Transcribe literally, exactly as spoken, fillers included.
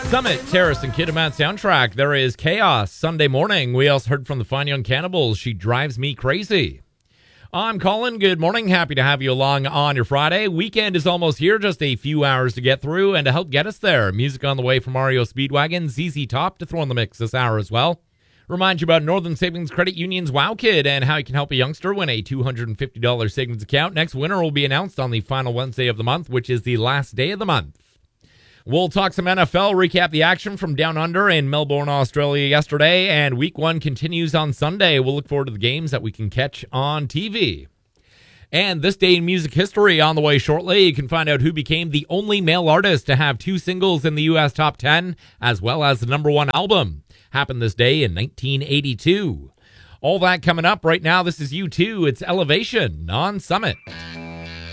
Summit, Terrace, and Kidderman soundtrack. There is Chaos Sunday Morning. We also heard from the Fine Young Cannibals, She Drives Me Crazy. I'm Colin. Good morning. Happy to have you along on your Friday. Weekend is almost here, just a few hours to get through, and to help get us there, music on the way from Mario Speedwagon, Z Z Top to throw in the mix this hour as well. Remind you about Northern Savings Credit Union's Wow Kid and how you can help a youngster win a two hundred fifty dollars savings account. Next winner will be announced on the final Wednesday of the month, which is the last day of the month. We'll talk some N F L, recap the action from down under in Melbourne, Australia yesterday, and week one continues on Sunday. We'll look forward to the games that we can catch on T V. And this day in music history on the way shortly. You can find out who became the only male artist to have two singles in the U S top ten, as well as the number one album. Happened this day in nineteen eighty-two. All that coming up right now. This is U two. It's Elevation on Summit.